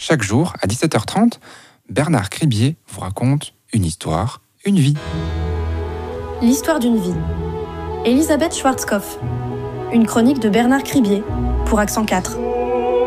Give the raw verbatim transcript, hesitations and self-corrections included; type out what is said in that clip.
Chaque jour, à dix-sept heures trente, Bernard Cribier vous raconte une histoire, une vie. L'histoire d'une vie. Elisabeth Schwarzkopf. Une chronique de Bernard Cribier pour Accent quatre.